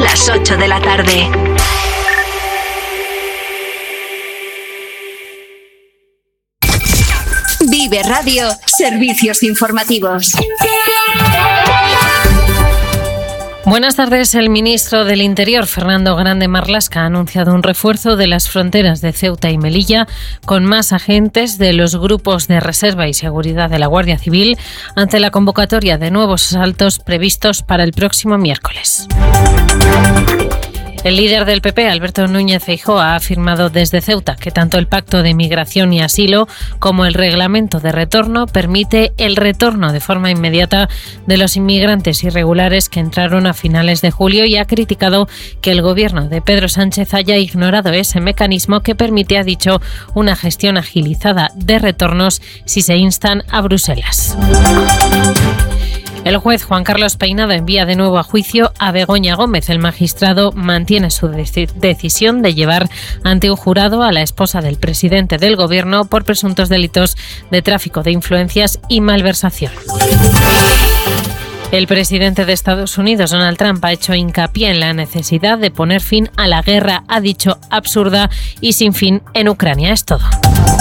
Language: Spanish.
las 8 de la tarde. Vive Radio, servicios informativos. Buenas tardes. El ministro del Interior, Fernando Grande Marlaska, ha anunciado un refuerzo de las fronteras de Ceuta y Melilla con más agentes de los grupos de reserva y seguridad de la Guardia Civil ante la convocatoria de nuevos asaltos previstos para el próximo miércoles. El líder del PP, Alberto Núñez Feijóo, ha afirmado desde Ceuta que tanto el Pacto de Migración y Asilo como el Reglamento de Retorno permite el retorno de forma inmediata de los inmigrantes irregulares que entraron a finales de julio y ha criticado que el gobierno de Pedro Sánchez haya ignorado ese mecanismo que permite, ha dicho, una gestión agilizada de retornos si se instan a Bruselas. El juez Juan Carlos Peinado envía de nuevo a juicio a Begoña Gómez. El magistrado mantiene su decisión de llevar ante un jurado a la esposa del presidente del Gobierno por presuntos delitos de tráfico de influencias y malversación. El presidente de Estados Unidos, Donald Trump, ha hecho hincapié en la necesidad de poner fin a la guerra, ha dicho, absurda y sin fin en Ucrania. Es todo.